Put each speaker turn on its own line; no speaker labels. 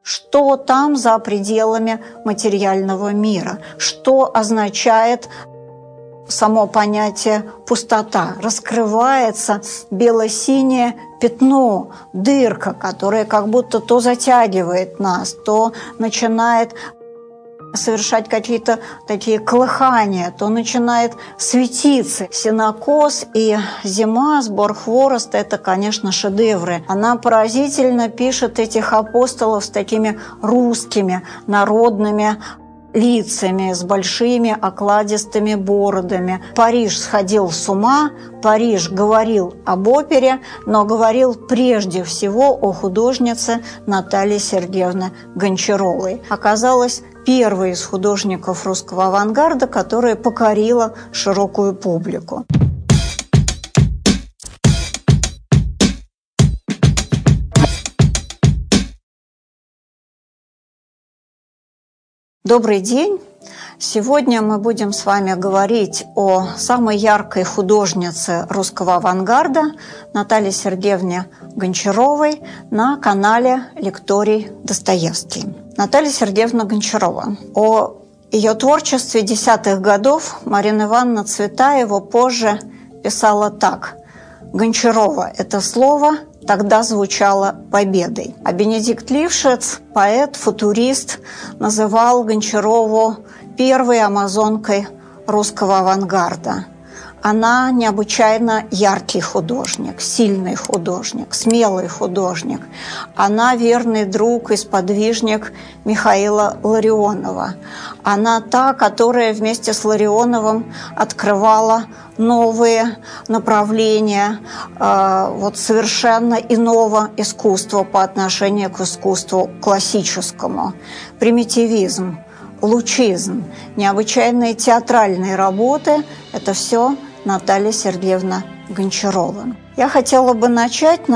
что там за пределами материального мира, что означает само понятие «пустота». Раскрывается бело-синее пятно, дырка, которая как будто то затягивает нас, то начинает совершать какие-то такие колыхания, то начинает светиться. «Сенокос» и «Зима», сбор хвороста – это, конечно, шедевры. Она поразительно пишет этих апостолов с такими русскими, народными лицами, с большими окладистыми бородами. Париж сходил с ума, Париж говорил об опере, но говорил прежде всего о художнице Наталье Сергеевне Гончаровой. Оказалось, первой из художников русского авангарда, которая покорила широкую публику. Добрый день! Сегодня мы будем с вами говорить о самой яркой художнице русского авангарда Наталье Сергеевне Гончаровой на канале «Лекторий Достоевский». Наталья Сергеевна Гончарова. О ее творчестве десятых годов Марина Ивановна Цветаева позже писала так: «Гончарова – это слово тогда звучало победой». А Бенедикт Лившиц, поэт, футурист, называл Гончарову первой амазонкой русского авангарда. Она необычайно яркий художник, сильный художник, смелый художник. Она верный друг и сподвижник Михаила Ларионова. Она та, которая вместе с Ларионовым открывала новые направления совершенно иного искусства по отношению к искусству классическому. Примитивизм, лучизм, необычайные театральные работы – это все Наталья Сергеевна Гончарова. Я хотела бы начать